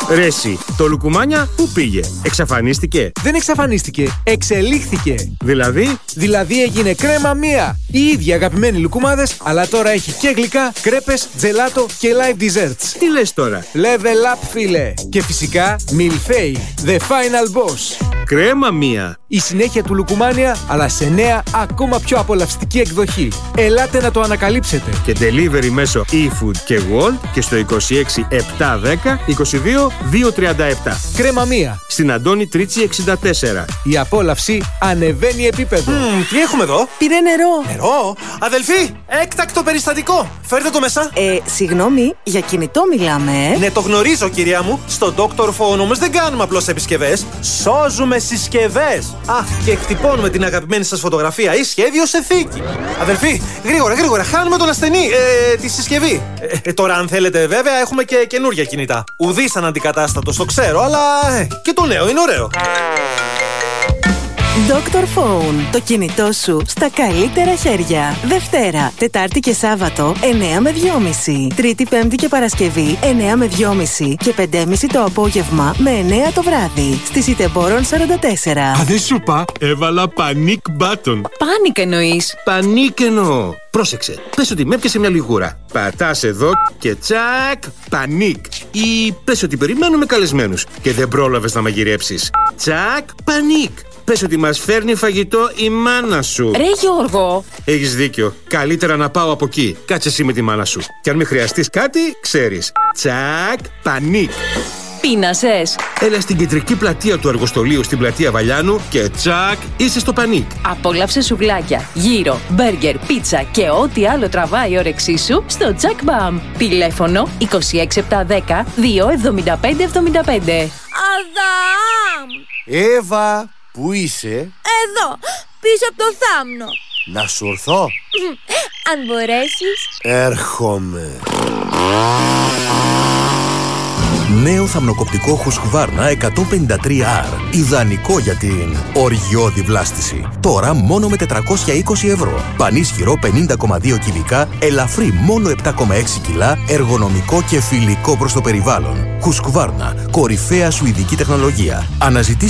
Ρε εσύ, το λουκουμάνια πού πήγε? Εξαφανίστηκε? Δεν εξαφανίστηκε, εξελίχθηκε. Δηλαδή έγινε κρέμα μία. Οι ίδιοι αγαπημένοι λουκουμάδες, αλλά τώρα έχει και γλυκά, κρέπες, τζελάτο και live desserts. Τι λες τώρα? Level up, φίλε. Και φυσικά Milfei, the final boss. Κρέμα μία. Η συνέχεια του λουκουμάνια, αλλά σε νέα, ακόμα πιο απολαυστική εκδοχή. Ελάτε να το ανακαλύψετε. Και delivery μέσω eFood και Wolt και στο 26 710 22 237. Κρέμα μία. Στην Αντώνη Τρίτσι 64. Η απόλαυση ανεβαίνει επίπεδο. Τι έχουμε εδώ? Πήρε νερό. Νερό? Αδελφοί, έκτακτο περιστατικό. Φέρτε το μέσα. Συγγνώμη, για κινητό μιλάμε, Ναι, το γνωρίζω, κυρία μου. Στο Dr. Phone όμως δεν κάνουμε απλώς επισκευές. Σώζουμε συσκευές. Και εκτυπώνουμε την αγαπημένη σας φωτογραφία ή σχέδιο σε θήκη. Αδελφοί, γρήγορα, χάνουμε τον ασθενή. Τη συσκευή. Τώρα, αν θέλετε, βέβαια, έχουμε και καινούργια κινητά. Ουδής αναντικατάστατος, το ξέρω, αλλά και το νέο είναι ωραίο. Dr. Phone. Το κινητό σου στα καλύτερα χέρια. Δευτέρα, Τετάρτη και Σάββατο 9 με 2.30. Τρίτη, Πέμπτη και Παρασκευή 9 με 2.30 και 5.30 το απόγευμα με 9 το βράδυ. Στη Σιτεμπόρων 44. Δεν σου είπα, έβαλα panic button. Πάνικ εννοείς? Πανίκ εννοώ. Πρόσεξε, πες ότι με έπιασε μια λιγούρα. Πατάς εδώ και τσακ, πανίκ. Ή πες ότι περιμένουμε καλεσμένους και δεν πρόλαβες να μαγειρέψεις. Τσακ, πανίκ. Πες ότι μας φέρνει φαγητό η μάνα σου. Ρε Γιώργο! Έχεις δίκιο. Καλύτερα να πάω από εκεί. Κάτσε εσύ με τη μάνα σου. Και αν με χρειαστείς κάτι, ξέρεις. Τσακ, πανίκ. Πείνασες? Έλα στην κεντρική πλατεία του εργοστολίου στην πλατεία Βαλιάνου και τσακ, είσαι στο πανίκ. Απόλαυσε σουβλάκια, γύρο, μπέργκερ, πίτσα και ό,τι άλλο τραβάει η όρεξή σου στο Jack Bam. Τηλέφωνο 26710 27575. Αδάμ! Εύα, πού είσαι? Εδώ, πίσω από το θάμνο. Να σου ορθώ? Αν μπορέσεις. Έρχομαι. Νέο θαμνοκοπτικό Husqvarna 153R. Ιδανικό για την οργιώδη βλάστηση. Τώρα μόνο με 420 ευρώ. Πανίσχυρο 50,2 κυβικά, ελαφρύ μόνο 7,6 κιλά, εργονομικό και φιλικό προς το περιβάλλον. Husqvarna, κορυφαία σουηδική τεχνολογία. Αναζητήστε